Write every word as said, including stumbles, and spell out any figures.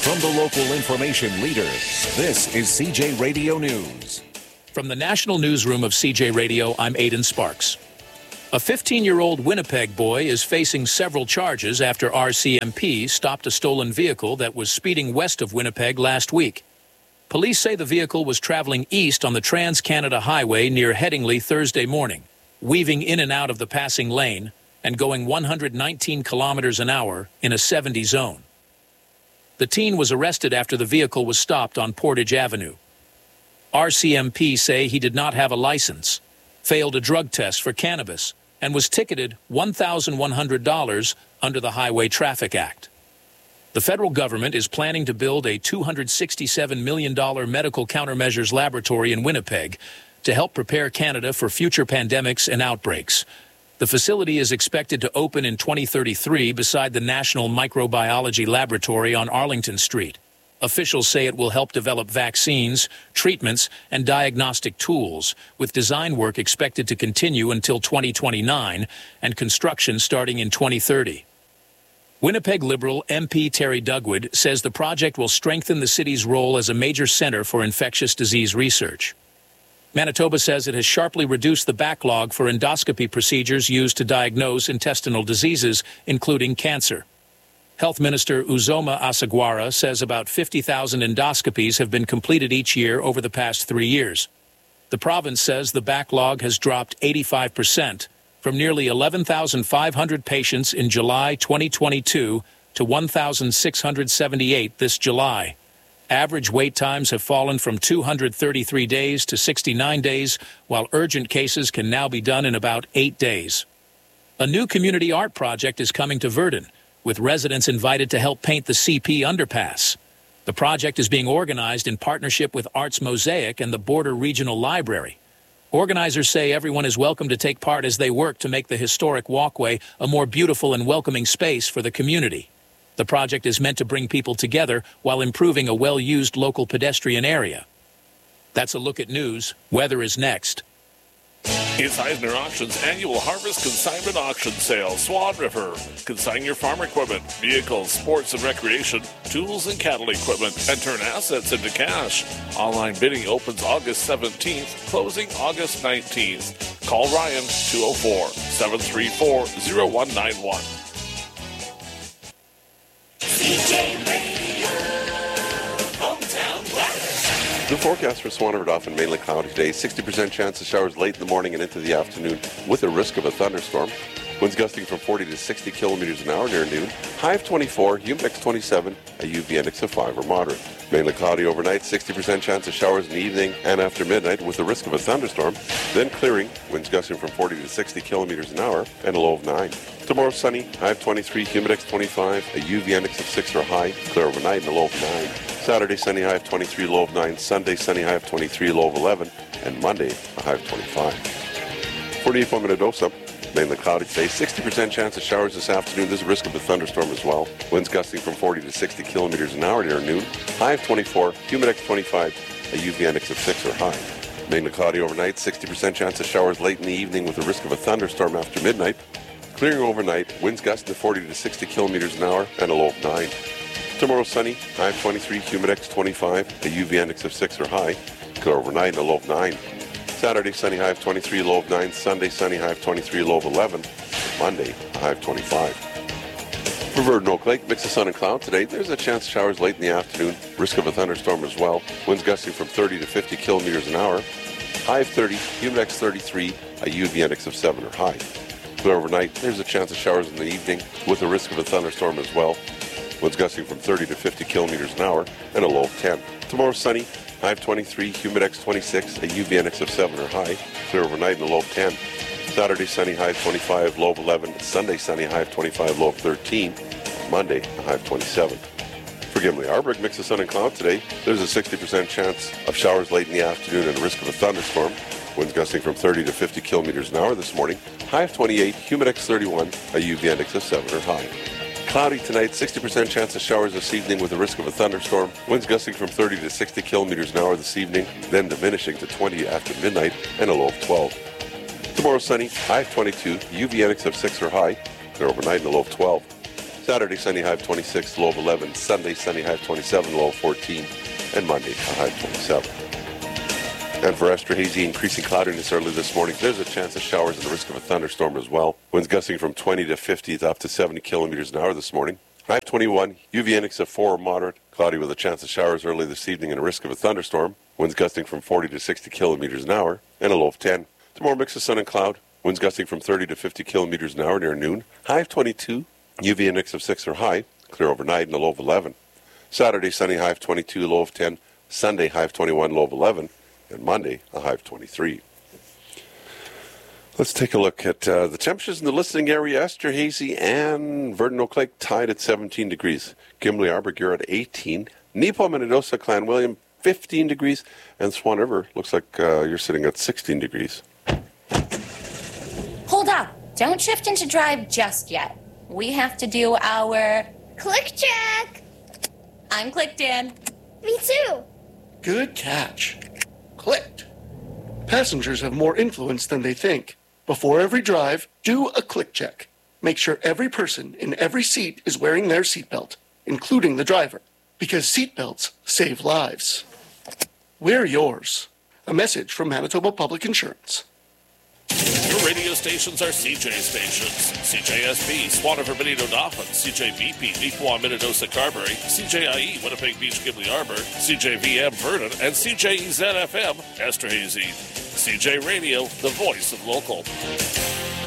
From the local information leader, this is C J Radio News. From the National Newsroom of C J Radio, I'm Aidan Sparks. A fifteen-year-old Winnipeg boy is facing several charges after R C M P stopped a stolen vehicle that was speeding west of Winnipeg last week. Police say the vehicle was traveling east on the Trans-Canada Highway near Headingley Thursday morning, weaving in and out of the passing lane and going one hundred nineteen kilometers an hour in a seventy zone. The teen was arrested after the vehicle was stopped on Portage Avenue. R C M P say he did not have a license, failed a drug test for cannabis, and was ticketed one thousand one hundred dollars under the Highway Traffic Act. The federal government is planning to build a two hundred sixty-seven million dollars medical countermeasures laboratory in Winnipeg to help prepare Canada for future pandemics and outbreaks. The facility is expected to open in twenty thirty-three beside the National Microbiology Laboratory on Arlington Street. Officials say it will help develop vaccines, treatments, and diagnostic tools, with design work expected to continue until twenty twenty-nine and construction starting in twenty thirty. Winnipeg Liberal M P Terry Dugwood says the project will strengthen the city's role as a major center for infectious disease research. Manitoba says it has sharply reduced the backlog for endoscopy procedures used to diagnose intestinal diseases, including cancer. Health Minister Uzoma Asagwara says about fifty thousand endoscopies have been completed each year over the past three years. The province says the backlog has dropped eighty-five percent, from nearly eleven thousand five hundred patients in July twenty twenty-two to one thousand six hundred seventy-eight this July. Average wait times have fallen from two hundred thirty-three days to sixty-nine days, while urgent cases can now be done in about eight days. A new community art project is coming to Virden, with residents invited to help paint the C P underpass. The project is being organized in partnership with Arts Mosaic and the Border Regional Library. Organizers say everyone is welcome to take part as they work to make the historic walkway a more beautiful and welcoming space for the community. The project is meant to bring people together while improving a well-used local pedestrian area. That's a look at news. Weather is next. It's Eisner Auctions annual Harvest Consignment Auction Sale, Swan River. Consign your farm equipment, vehicles, sports and recreation, tools and cattle equipment, and turn assets into cash. Online bidding opens August seventeenth, closing August nineteenth. Call Ryan, two oh four, seven three four, oh one nine one. C J Radio, hometown weather. The forecast for Swan River often mainly cloudy today. sixty percent chance of showers late in the morning and into the afternoon with a risk of a thunderstorm. Winds gusting from forty to sixty kilometers an hour near noon. High of twenty-four, humid index twenty-seven, a U V index of five or moderate. Mainly cloudy overnight, sixty percent chance of showers in the evening and after midnight with a risk of a thunderstorm. Then clearing, winds gusting from forty to sixty kilometers an hour and a low of nine. Tomorrow sunny, high of twenty-three, humid index twenty-five, a U V index of six or high, clear overnight and a low of nine. Saturday sunny, high of twenty-three, low of nine. Sunday sunny, high of twenty-three, low of eleven. And Monday, a high of twenty-five. forty-eight for Minnedosa. Mainly cloudy today. sixty percent chance of showers this afternoon. There's a risk of a thunderstorm as well. Winds gusting from forty to sixty kilometers an hour near noon. High of twenty-four, humid index twenty-five, a U V index of six or high. Mainly cloudy overnight. sixty percent chance of showers late in the evening with a risk of a thunderstorm after midnight. Clearing overnight. Winds gusting to forty to sixty kilometers an hour and a low of nine. Tomorrow sunny. High of twenty-three, humid index twenty-five, a U V index of six or high. Clear overnight and a low of nine. Saturday, sunny, high of twenty-three, low of nine. Sunday, sunny, high of twenty-three, low of eleven. Monday, a high of twenty-five. For Virden Oak Lake, mix of sun and cloud today. There's a chance of showers late in the afternoon. Risk of a thunderstorm as well. Winds gusting from thirty to fifty kilometers an hour. High of thirty, humid index thirty-three, a U V index of seven or high. Clear overnight. There's a chance of showers in the evening with a risk of a thunderstorm as well. Winds gusting from thirty to fifty kilometers an hour and a low of ten. Tomorrow sunny. High of twenty-three, humid index twenty-six, a U V index of seven or high. Clear overnight and a low of ten. Saturday sunny, high of twenty-five, low of eleven. Sunday sunny, high of twenty-five, low of thirteen. Monday, a high of twenty-seven. For Gimli Arbor, mix of sun and cloud today. There's a sixty percent chance of showers late in the afternoon and a risk of a thunderstorm. Winds gusting from thirty to fifty kilometers an hour this morning. High of twenty-eight, humid index thirty-one, a U V index of seven or high. Cloudy tonight, sixty percent chance of showers this evening with a risk of a thunderstorm. Winds gusting from thirty to sixty kilometers an hour this evening, then diminishing to twenty after midnight and a low of twelve. Tomorrow sunny, high of twenty-two, U V index of six or high, clear overnight and a low of twelve. Saturday, sunny, high of twenty-six, low of eleven. Sunday, sunny, high of twenty-seven, low of fourteen. And Monday, a high of twenty-seven. And for extra hazy, increasing cloudiness early this morning. There's a chance of showers and the risk of a thunderstorm as well. Winds gusting from twenty to fifty up to seventy kilometers an hour this morning. High of twenty-one, U V index of four, moderate. Cloudy with a chance of showers early this evening and a risk of a thunderstorm. Winds gusting from forty to sixty kilometers an hour and a low of ten. Tomorrow, mix of sun and cloud. Winds gusting from thirty to fifty kilometers an hour near noon. High of twenty-two, U V index of six or high. Clear overnight and a low of eleven. Saturday, sunny, high of twenty-two, low of ten. Sunday, high of twenty-one, low of eleven. And Monday, a high of twenty-three. Let's take a look at uh, the temperatures in the listening area. Esterhazy and Verdon Oak Lake tied at seventeen degrees. Gimli Arbor, you're at eighteen. Nepo, Minnedosa, Clan William, fifteen degrees. And Swan River, looks like uh, you're sitting at sixteen degrees. Hold up. Don't shift into drive just yet. We have to do our Click check. I'm clicked in. Me too. Good catch. Clicked. Passengers have more influence than they think. Before every drive, do a click check. Make sure every person in every seat is wearing their seatbelt, including the driver, because seatbelts save lives. Wear yours. A message from Manitoba Public Insurance. Your radio stations are C J stations. C J S B, Swan River, Benito, Dauphin. C J V P, Neepawa, Minnedosa, Carberry. C J I E, Winnipeg Beach, Gimli Arbor. C J V M, Vernon. And C J E Z F M, Esterhazy. C J Radio, the voice of local.